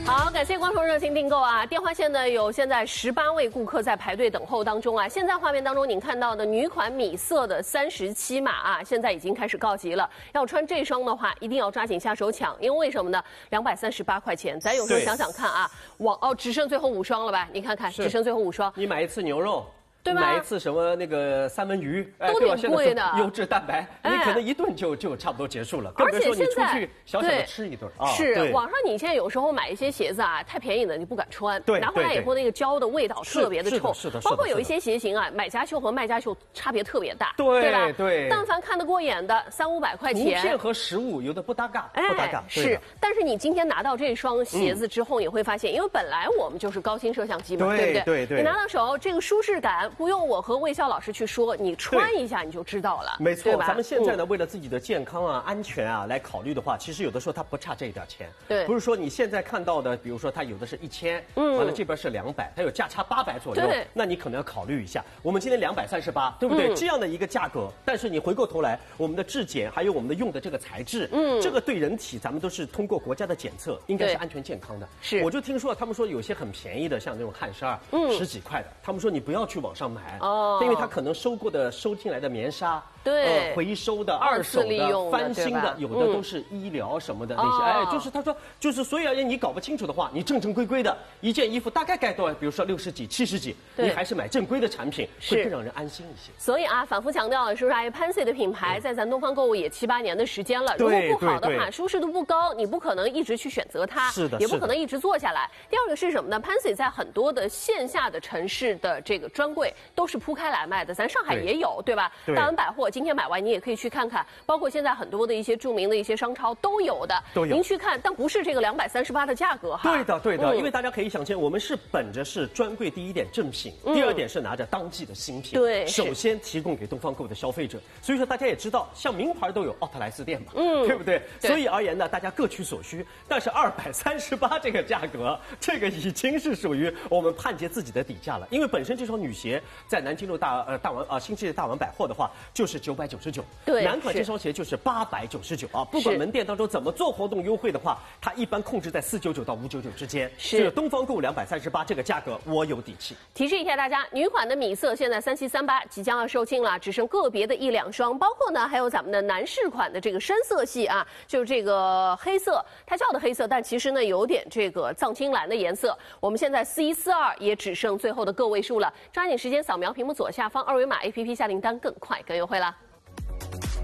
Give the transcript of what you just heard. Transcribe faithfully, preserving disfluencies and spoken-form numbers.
好，感谢光头热情订购啊！电话线呢有现在十八位顾客在排队等候当中啊。现在画面当中您看到的女款米色的三十七码啊，现在已经开始告急了。要穿这双的话，一定要抓紧下手抢，因为为什么呢？两百三十八块钱，咱有时候想想看啊，网哦只剩最后五双了吧？你看看，只剩最后五双。 你买一次牛肉。 对吧？ 买一次什么那个三文鱼，哎、 都挺贵的， 优质蛋白，哎、你可能一顿就就差不多结束了。更别说你出去小小的吃一顿啊。 是，网上你现在有时候买一些鞋子啊，太便宜了，你不敢穿， 对， 拿回来以后那个胶的味道特别的臭， 是的， 包括有一些鞋型啊，买家秀和卖家秀差别特别大， 对对吧？ 对。 但凡看得过眼的，三五百块钱， 图片和实物有的不搭嘎，不搭嘎。 是，但是你今天拿到这双鞋子之后，你会发现，因为本来我们就是高清摄像机嘛，对不对？ 对对。 你拿到手，这个舒适感不用我和魏肖老师去说，你穿一下你就知道了， 没错。 吧？ 咱们现在呢，为了自己的健康啊、安全啊来考虑的话，其实有的时候它不差这一点钱。 对， 不是说你现在看到的，比如说它有的是一千，嗯，完了这边是两百，它有价差八百左右， 对， 那你可能要考虑一下。我们今天两百三十八，对不对？这样的一个价格，但是你回过头来，我们的质检还有我们的用的这个材质，嗯，这个对人体咱们都是通过国家的检测，应该是安全健康的。 是， 我就听说他们说有些很便宜的，像那种汉十二，嗯，十几块的，他们说你不要去网上买哦，因为它可能收过的。 收进来的棉纱， 对， 呃，回收的、二手的、翻新的，有的都是医疗什么的那些。哎，就是他说，就是所以而言，你搞不清楚的话，你正正规规的一件衣服大概该多少？比如说六十几、七十几，你还是买正规的产品，会更让人安心一些。 所以啊，反复强调，说是哎，Pansy的品牌在咱东方购物也七八年的时间了，如果不好的话，舒适度不高，你不可能一直去选择它， 是的， 也不可能一直做下来。第二个是什么呢 ？Pansy 在很多的线下的城市的这个专柜都是铺开来卖的，咱上海也有，对吧？ 大文百货今天买完，你也可以去看看，包括现在很多的一些著名的一些商超都有的， 都有。 您去看，但不是这个两百三十八的价格哈。 对的，对的，嗯、因为大家可以想见，我们是本着是专柜第一点正品，嗯、第二点是拿着当季的新品， 对， 首先提供给东方购的消费者。所以说大家也知道，像名牌都有奥特莱斯店嘛，嗯，对不对？对所以而言呢，大家各取所需。但是二百三十八这个价格，这个已经是属于我们判决自己的底价了，因为本身这双女鞋在南京路大呃大王啊、呃、新世界大王百货的话。 就是九百九十九， 对， 男款这双鞋就是八百九十九啊。不管门店当中怎么做活动优惠的话，它一般控制在四九九到五九九之间。 是， 这个东方购两百三十八这个价格，我有底气。 提示一下大家，女款的米色现在三七三八即将要售罄了，只剩个别的一两双，包括呢还有咱们的男士款的这个深色系啊，就是这个黑色，它叫的黑色，但其实呢有点这个藏青蓝的颜色。我们现在四一四二也只剩最后的个位数了，抓紧时间扫描屏幕左下方二维码 A P P 下订单更快更优惠啦。